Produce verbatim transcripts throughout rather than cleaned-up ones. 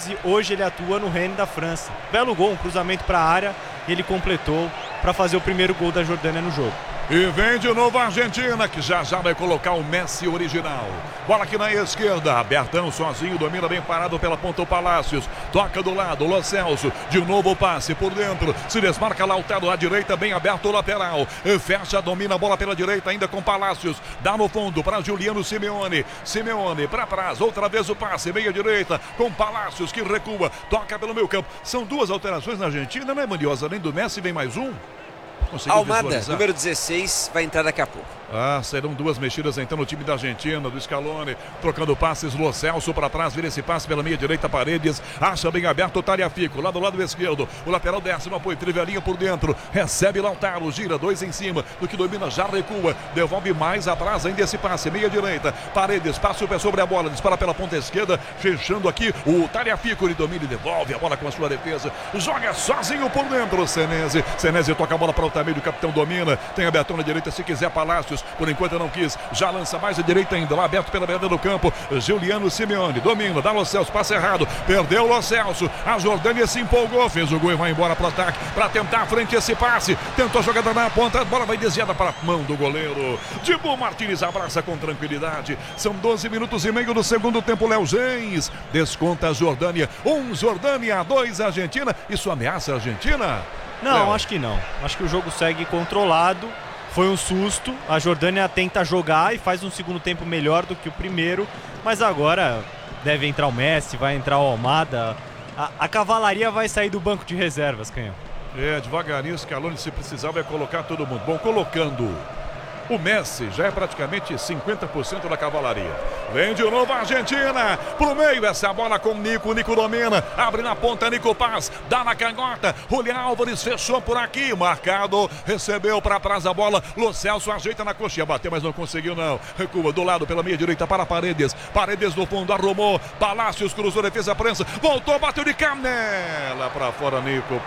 Messi, hoje ele atua no Rennes da França. Belo gol, um cruzamento para a área, e ele completou para fazer o primeiro gol da Jordânia no jogo. E vem de novo a Argentina, que já já vai colocar o Messi original. Bola aqui na esquerda, Bertão sozinho, domina bem parado pela ponta o Palácios. Toca do lado, Lo Celso, de novo o passe por dentro. Se desmarca Lautaro à direita, bem aberto o lateral. Fecha, domina a bola pela direita ainda com Palácios. Dá no fundo para Juliano Simeone. Simeone para trás, outra vez o passe, meia direita com Palácios que recua. Toca pelo meio campo. São duas alterações na Argentina, né, Mandiosa? Além do Messi, vem mais um. Conseguiu Almada, visualizar? Número dezesseis, vai entrar daqui a pouco. Ah, serão duas mexidas então no time da Argentina, do Scaloni, trocando passes, Lo Celso para trás, vira esse passe pela meia direita, Paredes, acha bem aberto o Tagliafico, lá do lado esquerdo, o lateral desce no apoio, Trivelinha por dentro, recebe Lautaro, gira, dois em cima, do que domina, já recua, devolve mais atrás ainda esse passe, meia direita, Paredes, passa o pé sobre a bola, dispara pela ponta esquerda, fechando aqui, o Tagliafico, ele domina e devolve a bola com a sua defesa, joga sozinho por dentro, Senesi, Senesi toca a bola para o Altamiro, o capitão domina, tem aberto na direita se quiser, Palácios, por enquanto não quis, já lança mais à direita ainda, lá aberto pela beirada do campo, Juliano Simeone, domina, dá Lo Celso, passe errado, perdeu o Lo Celso, a Jordânia se empolgou, fez o gol e vai embora para o ataque, para tentar à frente esse passe, tentou a jogada na ponta, a bola vai desviada para a mão do goleiro, Dibu Martínez abraça com tranquilidade, são doze minutos e meio do segundo tempo, Léo Gens, desconta a Jordânia, um Jordânia, dois Argentina, isso ameaça a Argentina? Não, Léo. acho que não, acho que o jogo segue controlado. Foi um susto, a Jordânia tenta jogar e faz um segundo tempo melhor do que o primeiro, mas agora deve entrar o Messi, vai entrar o Almada, a, a cavalaria vai sair do banco de reservas, Canhão. É, devagarinho, Scaloni, se precisar, vai colocar todo mundo. Bom, colocando o Messi, já é praticamente cinquenta por cento da cavalaria. Vem de novo a Argentina, pro meio, essa bola com o Nico, o Nico domina, abre na ponta, Nico Paz, dá na canhota, Julián Álvares fechou por aqui, marcado, recebeu para trás a bola, Lo Celso ajeita na coxinha, bateu, mas não conseguiu não, recua do lado pela meia direita para Paredes, Paredes no fundo, arrumou, Palácios cruzou, defesa prensa, voltou, bateu de canela para fora, Nico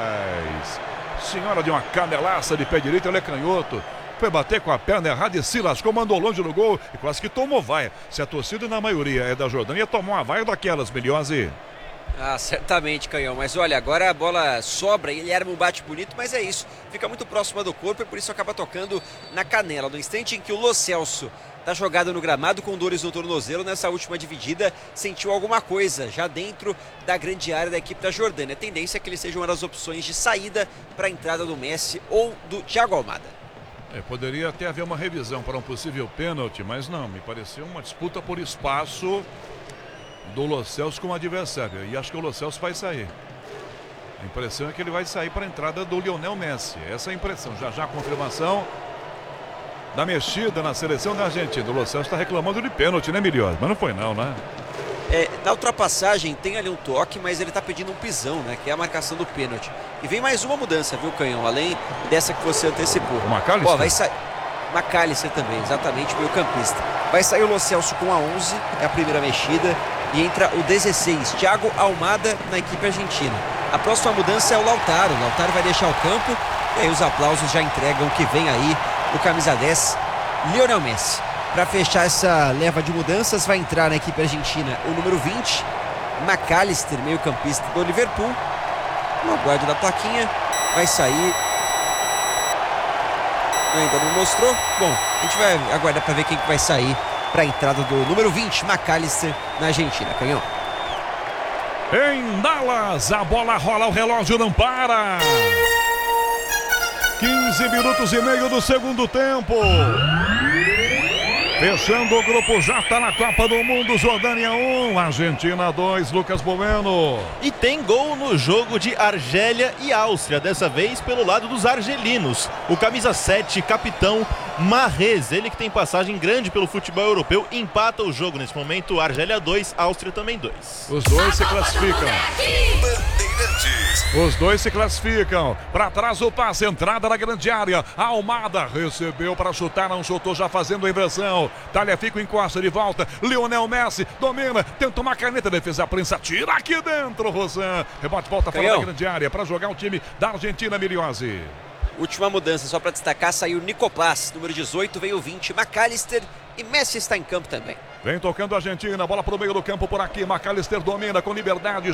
Paz. Senhora de uma canelaça de pé direito, ele é canhoto. Foi bater com a perna errada e se lascou, mandou longe no gol e quase que tomou vaia. Se a torcida, na maioria, é da Jordânia, tomou uma vaia daquelas, Miliose. Ah, certamente, Canhão. Mas olha, agora a bola sobra e ele arma um bate bonito, mas é isso. Fica muito próxima do corpo e por isso acaba tocando na canela. No instante em que o Lo Celso está jogado no gramado com dores no tornozelo, nessa última dividida, sentiu alguma coisa já dentro da grande área da equipe da Jordânia. A tendência é que ele seja uma das opções de saída para a entrada do Messi ou do Thiago Almada. É, poderia até haver uma revisão para um possível pênalti, mas não, me pareceu uma disputa por espaço do Lo Celso com o adversário, e acho que o Lo Celso vai sair. A impressão é que ele vai sair para a entrada do Lionel Messi, essa é a impressão, já já a confirmação da mexida na seleção da Argentina. O Lo Celso está reclamando de pênalti, né, Miliose? Mas não foi não, né? É, na ultrapassagem tem ali um toque, mas ele está pedindo um pisão, né? Que é a marcação do pênalti. E vem mais uma mudança, viu, Canhão? Além dessa que você antecipou. O McAllister? Ó, vai sair. McAllister também, exatamente, meio campista. Vai sair o Lo Celso com a onze, é a primeira mexida. E entra o dezesseis, Thiago Almada, na equipe argentina. A próxima mudança é o Lautaro. O Lautaro vai deixar o campo. E aí os aplausos já entregam o que vem aí. O camisa dez, Lionel Messi. Para fechar essa leva de mudanças, vai entrar na equipe argentina o número vinte, McAllister, meio campista do Liverpool. No aguardo da plaquinha, vai sair. Ainda não mostrou. Bom, a gente vai aguardar para ver quem vai sair para a entrada do número vinte, McAllister, na Argentina. Canhão. Em Dallas, a bola rola, o relógio não para. quinze minutos e meio do segundo tempo. Fechando o grupo, já está na Copa do Mundo. Jordânia um, Argentina dois, Lucas Bueno. E tem gol no jogo de Argélia e Áustria, dessa vez pelo lado dos argelinos. O camisa sete, capitão Mahrez, ele que tem passagem grande pelo futebol europeu, empata o jogo nesse momento. Argélia dois, Áustria também dois. Os dois se classificam. Os dois se classificam. Para trás o passe, entrada na grande área. A Almada recebeu para chutar, não chutou, já fazendo a inversão. Tagliafico encosta de volta. Lionel Messi domina, tenta uma caneta, defesa prensa, tira aqui dentro, Rosan. Rebote, volta fora da grande área para jogar o time da Argentina, Miliose. Última mudança, só para destacar, saiu Nico Paz, número dezoito, veio o vinte, McAllister e Messi está em campo também. Vem tocando a Argentina, bola para o meio do campo por aqui, McAllister domina com liberdade.